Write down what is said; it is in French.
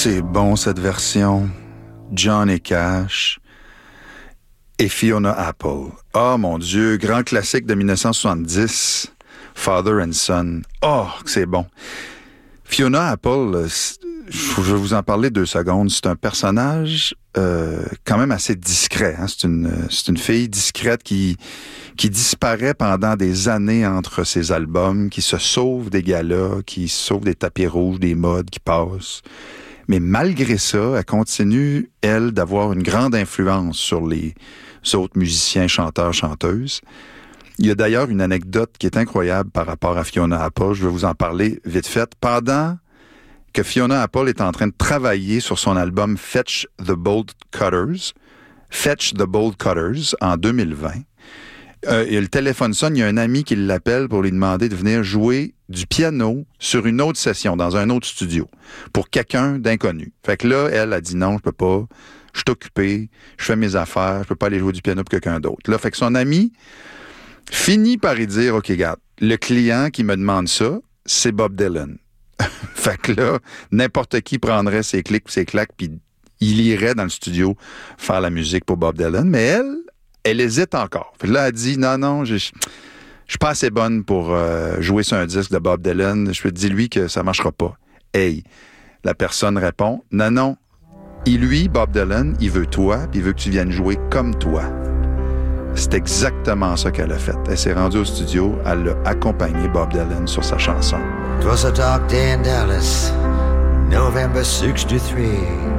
c'est bon cette version. Johnny Cash et Fiona Apple. Oh mon Dieu, grand classique de 1970. Father and Son. Oh, c'est bon. Fiona Apple, je vais vous en parler 2 secondes. C'est un personnage quand même assez discret. Hein? C'est une fille discrète qui disparaît pendant des années entre ses albums, qui se sauve des galas, qui se sauve des tapis rouges, des modes qui passent. Mais malgré ça, elle continue, elle, d'avoir une grande influence sur les autres musiciens, chanteurs, chanteuses. Il y a d'ailleurs une anecdote qui est incroyable par rapport à Fiona Apple. Je vais vous en parler vite fait. Pendant que Fiona Apple est en train de travailler sur son album Fetch the Bolt Cutters en 2020, et le téléphone sonne, il y a un ami qui l'appelle pour lui demander de venir jouer du piano sur une autre session, dans un autre studio, pour quelqu'un d'inconnu. Fait que là, elle a dit non, je peux pas, je suis occupé, je fais mes affaires, je peux pas aller jouer du piano pour quelqu'un d'autre. Là, fait que son ami finit par lui dire, OK, regarde, le client qui me demande ça, c'est Bob Dylan. Fait que là, n'importe qui prendrait ses clics, ses claques, puis il irait dans le studio faire la musique pour Bob Dylan, mais elle hésite encore. Fait que là, elle dit, non, je suis pas assez bonne pour jouer sur un disque de Bob Dylan. Je peux te dire, lui, que ça marchera pas. Hey, la personne répond, non, lui, Bob Dylan, il veut toi, puis il veut que tu viennes jouer comme toi. C'est exactement ça qu'elle a fait. Elle s'est rendue au studio, elle a accompagné Bob Dylan sur sa chanson. It was a dark day in Dallas, November 63.